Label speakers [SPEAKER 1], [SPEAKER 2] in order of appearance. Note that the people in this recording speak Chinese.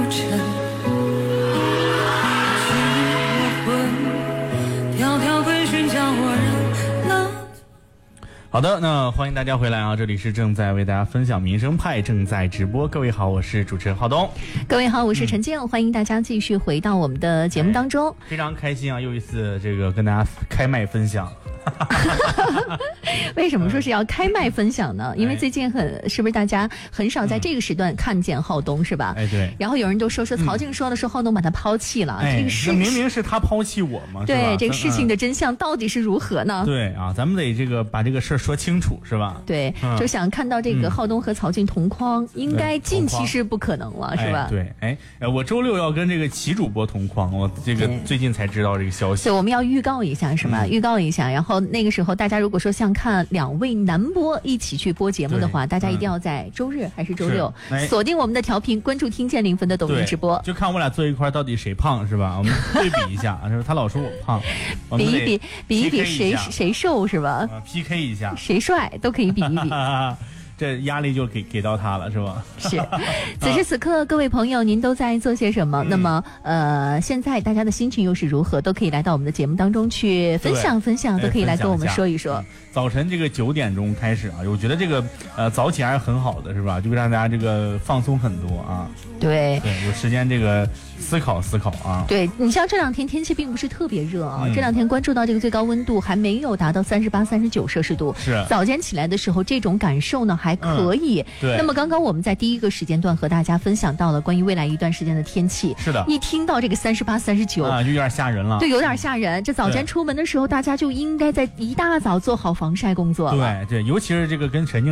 [SPEAKER 1] 尘，去我魂，迢迢归寻叫我人了。
[SPEAKER 2] 好的，那欢迎大家回来啊！这里是正在为大家分享民生派，正在直播。各位好，我是主持人浩东。
[SPEAKER 3] 各位好，我是陈静，欢迎大家继续回到我们的节目当中。
[SPEAKER 2] 非常开心啊，又一次这个跟大家开麦分享。
[SPEAKER 3] 为什么说是要开麦分享呢？因为最近是不是大家很少在这个时段看见浩东，是吧？
[SPEAKER 2] 哎，对。
[SPEAKER 3] 然后有人都说曹静说的是浩东把他抛弃了，这个事
[SPEAKER 2] 明明是他抛弃我嘛，
[SPEAKER 3] 对，这个事情的真相到底是如何呢？
[SPEAKER 2] 对啊，咱们得这个把这个事儿说清楚，是吧？
[SPEAKER 3] 对，就想看到这个浩东和曹静同框，应该近期是不可能了，是吧？
[SPEAKER 2] 对，我周六要跟这个齐主播同框，我这个最近才知道这个消息。
[SPEAKER 3] 对，我们要预告一下，是吧？预告一下，然后那个时候大家如果说想看两位男播一起去播节目的话，大家一定要在周日还是周六锁定我们的调频，关注听见0分的抖音直播，
[SPEAKER 2] 就看我俩坐一块到底谁胖，是吧？我们对比一下，他老说我胖，
[SPEAKER 3] 比一比谁瘦，是吧
[SPEAKER 2] ？PK 一下，
[SPEAKER 3] 谁帅都可以比一比。
[SPEAKER 2] 这压力就给到他了，是吧？
[SPEAKER 3] 是。此时此刻，各位朋友，您都在做些什么？那么，现在大家的心情又是如何？都可以来到我们的节目当中去分享，都可以来跟我们说一说。
[SPEAKER 2] 早晨这个9点钟开始啊，我觉得这个早起还是很好的，是吧？就让大家这个放松很多啊。
[SPEAKER 3] 对，
[SPEAKER 2] 有时间这个思考啊。
[SPEAKER 3] 对，你像这两天天气并不是特别热啊，这两天关注到这个最高温度还没有达到38、39摄氏度。
[SPEAKER 2] 是。早
[SPEAKER 3] 间起来的时候，这种感受呢还可以。
[SPEAKER 2] 对。
[SPEAKER 3] 那么刚刚我们在第一个时间段和大家分享到了关于未来一段时间的天气。
[SPEAKER 2] 是的。
[SPEAKER 3] 一听到这个38、39
[SPEAKER 2] 啊，就有点吓人了。
[SPEAKER 3] 对，有点吓人。这早间出门的时候，大家就应该在一大早做好防晒工作了。
[SPEAKER 2] 对，尤其是这个跟陈静